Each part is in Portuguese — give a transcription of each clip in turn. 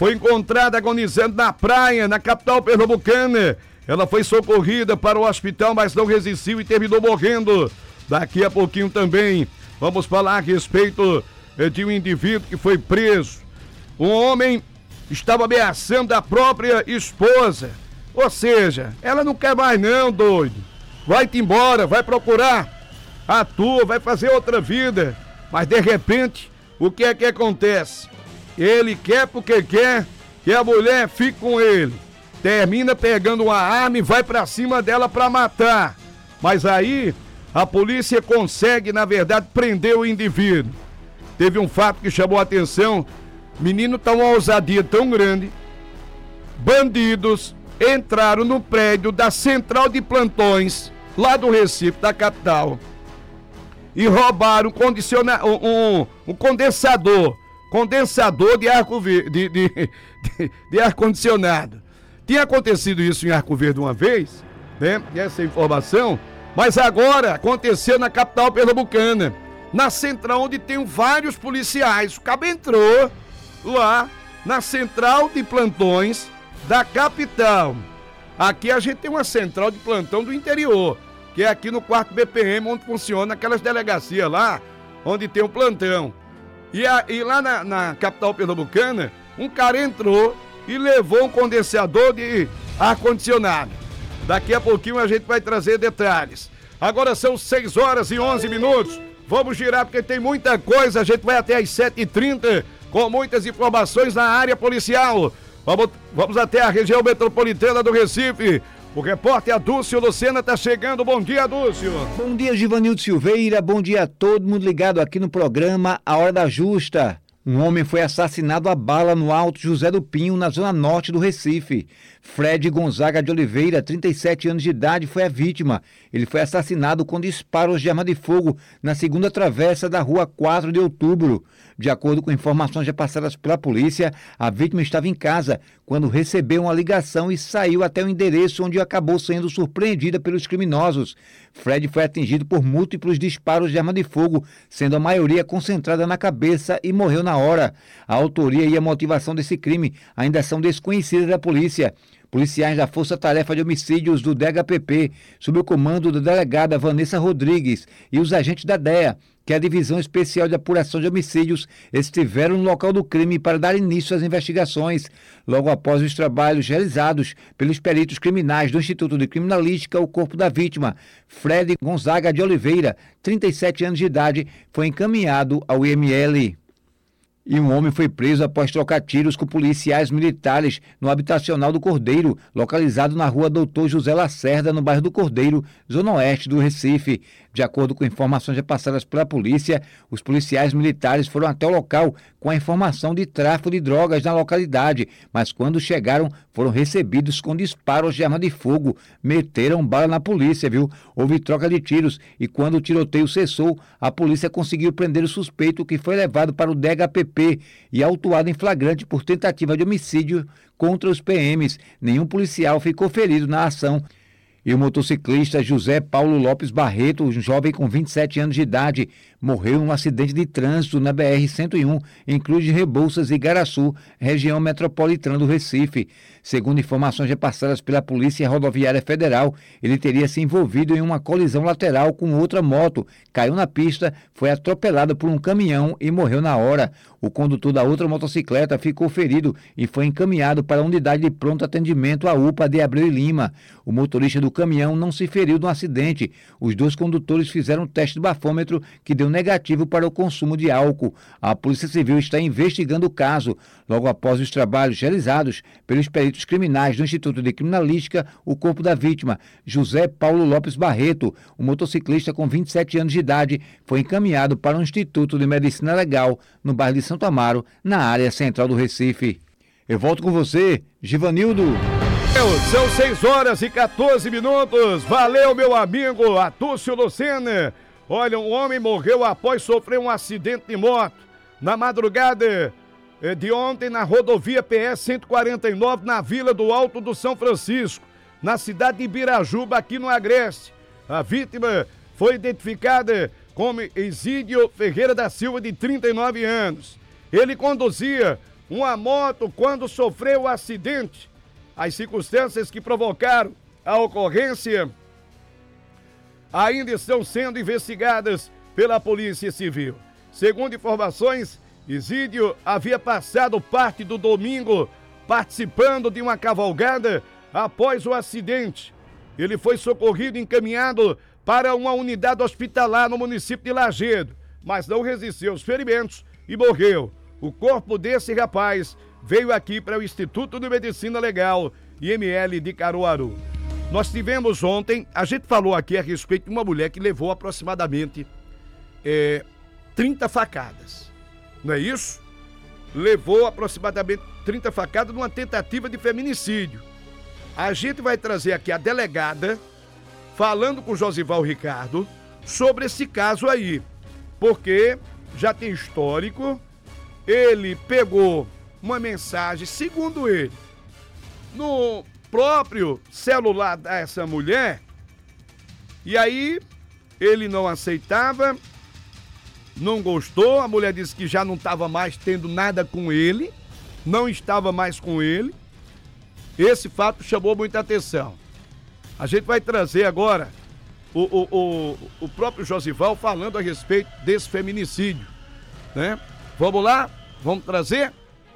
foi encontrada agonizando na praia, na capital pernambucana. Ela foi socorrida para o hospital, mas não resistiu e terminou morrendo. Daqui a pouquinho também vamos falar a respeito de um indivíduo que foi preso. Um homem estava ameaçando a própria esposa. Ou seja, ela não quer mais não, doido. Vai-te embora, vai procurar a tua, vai fazer outra vida. Mas de repente, o que é que acontece? Ele quer porque quer que a mulher fique com ele. Termina pegando uma arma e vai pra cima dela pra matar. Mas aí, a polícia consegue, na verdade, prender o indivíduo. Teve um fato que chamou a atenção. Menino tá uma ousadia tão grande. Bandidos entraram no prédio da central de plantões, lá do Recife, da capital, e roubaram um condensador de ar-condicionado. Tinha acontecido isso em Arco Verde uma vez, né? Essa informação, mas agora aconteceu na capital pernambucana, na central onde tem vários policiais. O cabo entrou lá na central de plantões da capital. Aqui a gente tem uma central de plantão do interior, que é aqui no 4º BPM, onde funciona aquelas delegacias lá, onde tem o plantão. E lá na capital pernambucana, um cara entrou e levou um condensador de ar-condicionado. Daqui a pouquinho a gente vai trazer detalhes. Agora são 6h11. Vamos girar porque tem muita coisa. A gente vai até às 7h30 com muitas informações na área policial. Vamos até a região metropolitana do Recife. O repórter Adúcio Lucena está chegando. Bom dia, Adúcio. Bom dia, Givanildo Silveira. Bom dia a todo mundo ligado aqui no programa A Hora da Justa. Um homem foi assassinado a bala no Alto José do Pinho, na zona norte do Recife. Fred Gonzaga de Oliveira, 37 anos de idade, foi a vítima. Ele foi assassinado com disparos de arma de fogo na segunda travessa da rua 4 de outubro. De acordo com informações repassadas pela polícia, a vítima estava em casa quando recebeu uma ligação e saiu até o endereço onde acabou sendo surpreendida pelos criminosos. Fred foi atingido por múltiplos disparos de arma de fogo, sendo a maioria concentrada na cabeça, e morreu na hora. A autoria e a motivação desse crime ainda são desconhecidas da polícia. Policiais da Força Tarefa de Homicídios do DHPP, sob o comando da delegada Vanessa Rodrigues, e os agentes da DEA, que é a Divisão Especial de Apuração de Homicídios, estiveram no local do crime para dar início às investigações. Logo após os trabalhos realizados pelos peritos criminais do Instituto de Criminalística, o corpo da vítima, Fred Gonzaga de Oliveira, 37 anos de idade, foi encaminhado ao IML. E um homem foi preso após trocar tiros com policiais militares no habitacional do Cordeiro, localizado na rua Doutor José Lacerda, no bairro do Cordeiro, zona oeste do Recife. De acordo com informações repassadas pela polícia, os policiais militares foram até o local com a informação de tráfico de drogas na localidade, mas quando chegaram foram recebidos com disparos de arma de fogo. Meteram bala na polícia, viu? Houve troca de tiros e quando o tiroteio cessou, a polícia conseguiu prender o suspeito, que foi levado para o DHPP e autuado em flagrante por tentativa de homicídio contra os PMs. Nenhum policial ficou ferido na ação. E o motociclista José Paulo Lopes Barreto, um jovem com 27 anos de idade, morreu em um acidente de trânsito na BR-101, em Cruz de Rebouças e Igaraçu, região metropolitana do Recife. Segundo informações repassadas pela Polícia Rodoviária Federal, ele teria se envolvido em uma colisão lateral com outra moto, caiu na pista, foi atropelado por um caminhão e morreu na hora. O condutor da outra motocicleta ficou ferido e foi encaminhado para a unidade de pronto atendimento, a UPA de Abreu e Lima. O motorista do caminhão não se feriu no acidente. Os dois condutores fizeram um teste de bafômetro que deu negativo para o consumo de álcool. A Polícia Civil está investigando o caso. Logo após os trabalhos realizados pelos peritos criminais do Instituto de Criminalística, o corpo da vítima, José Paulo Lopes Barreto, um motociclista com 27 anos de idade, foi encaminhado para um Instituto de Medicina Legal no bairro de Santo Amaro, na área central do Recife. Eu volto com você, Givanildo. São 6h14. Valeu, meu amigo Adúcio Lucena. Olha, um homem morreu após sofrer um acidente de moto na madrugada de ontem na rodovia PS 149, na Vila do Alto do São Francisco, na cidade de Ibirajuba, aqui no Agreste. A vítima foi identificada como Isídio Ferreira da Silva, de 39 anos. Ele conduzia uma moto quando sofreu o acidente. As circunstâncias que provocaram a ocorrência ainda estão sendo investigadas pela Polícia Civil. Segundo informações, Isídio havia passado parte do domingo participando de uma cavalgada após o acidente. Ele foi socorrido e encaminhado para uma unidade hospitalar no município de Lagedo, mas não resistiu aos ferimentos e morreu. O corpo desse rapaz veio aqui para o Instituto de Medicina Legal, IML de Caruaru. Nós tivemos ontem, a gente falou aqui a respeito de uma mulher que levou aproximadamente 30 facadas, não é isso? Levou aproximadamente 30 facadas numa tentativa de feminicídio. A gente vai trazer aqui a delegada falando com o Josival Ricardo sobre esse caso aí, porque já tem histórico. Ele pegou uma mensagem, segundo ele, no próprio celular dessa mulher, e aí ele não aceitava, não gostou, a mulher disse que já não estava mais tendo nada com ele, não estava mais com ele. Esse fato chamou muita atenção. A gente vai trazer agora o próprio Josival falando a respeito desse feminicídio, né? Vamos lá? Vamos trazer?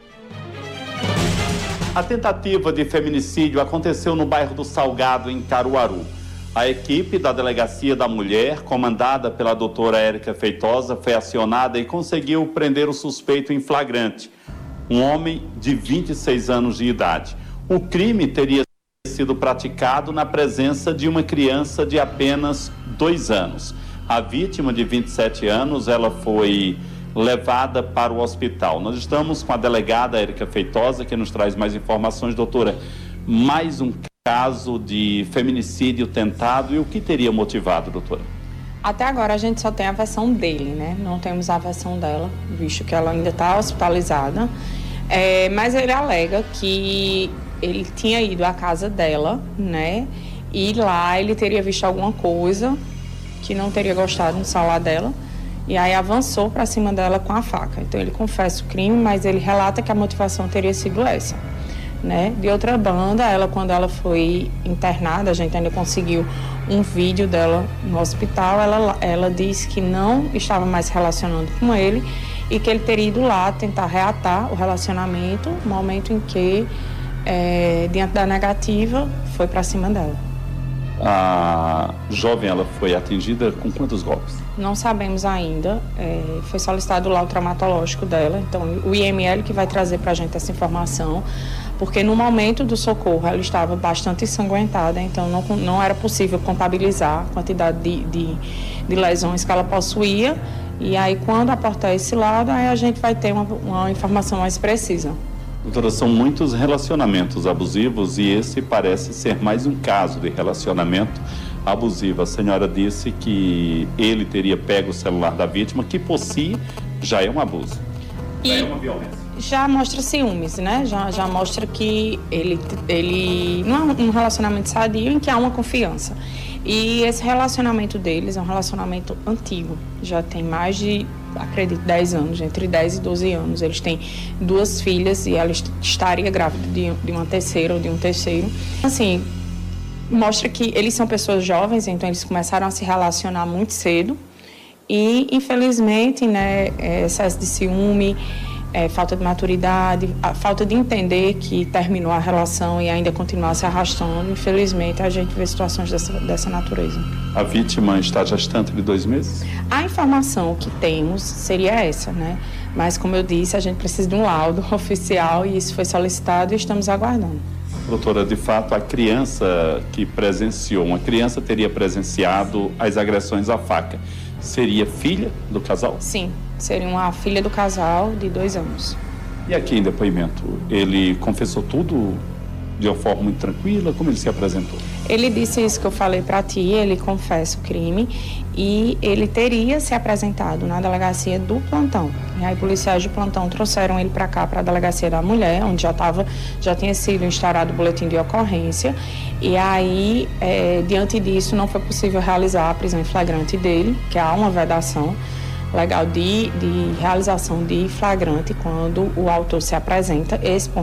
A tentativa de feminicídio aconteceu no bairro do Salgado, em Caruaru. A equipe da Delegacia da Mulher, comandada pela doutora Érica Feitosa, foi acionada e conseguiu prender o suspeito em flagrante, um homem de 26 anos de idade. O crime teria sido praticado na presença de uma criança de apenas 2 anos. A vítima, de 27 anos, ela foi levada para o hospital. Nós estamos com a delegada Érica Feitosa, que nos traz mais informações. Doutora, mais um caso de feminicídio tentado, e o que teria motivado, doutora? Até agora a gente só tem a versão dele, né? Não temos a versão dela, visto que ela ainda está hospitalizada. Mas ele alega que ele tinha ido à casa dela, né? E lá ele teria visto alguma coisa que não teria gostado no celular dela. E aí avançou para cima dela com a faca. Então ele confessa o crime, mas ele relata que a motivação teria sido essa, né? De outra banda, quando ela foi internada, a gente ainda conseguiu um vídeo dela no hospital. Ela disse que não estava mais se relacionando com ele e que ele teria ido lá tentar reatar o relacionamento no momento em que, diante da negativa, foi para cima dela. A jovem, ela foi atingida com quantos golpes? Não sabemos ainda. Foi solicitado lá o traumatológico dela, então o IML que vai trazer para a gente essa informação, porque no momento do socorro ela estava bastante ensanguentada, então não era possível contabilizar a quantidade de lesões que ela possuía, e aí quando aportar esse lado, aí a gente vai ter uma informação mais precisa. Doutora, são muitos relacionamentos abusivos e esse parece ser mais um caso de relacionamento abusivo. A senhora disse que ele teria pego o celular da vítima, que por si já é um abuso, já é uma violência. Já mostra ciúmes, né? Já mostra que ele não é um relacionamento sadio em que há uma confiança. E esse relacionamento deles é um relacionamento antigo, já tem mais de, acredito, 10 anos, entre 10 e 12 anos. Eles têm 2 filhas e ela estaria grávida de uma terceira ou de um terceiro. Assim, mostra que eles são pessoas jovens, então eles começaram a se relacionar muito cedo. E, infelizmente, né, excesso de ciúme, falta de maturidade, a falta de entender que terminou a relação e ainda continuar se arrastando. Infelizmente, a gente vê situações dessa natureza. A vítima está gestante de 2 meses? A informação que temos seria essa, né? Mas, como eu disse, a gente precisa de um laudo oficial e isso foi solicitado e estamos aguardando. Doutora, de fato, a criança que presenciou, uma criança teria presenciado as agressões à faca. Seria filha do casal? Sim, seria uma filha do casal de 2 anos. E aqui em depoimento, ele confessou tudo de uma forma muito tranquila? Como ele se apresentou? Ele disse isso que eu falei para ti, ele confessa o crime e ele teria se apresentado na delegacia do plantão. E aí policiais de plantão trouxeram ele para cá, para a delegacia da mulher, onde já tinha sido instaurado o boletim de ocorrência. E aí, diante disso, não foi possível realizar a prisão em flagrante dele, que há uma vedação. legal de realização de flagrante quando o autor se apresenta. Esse ponto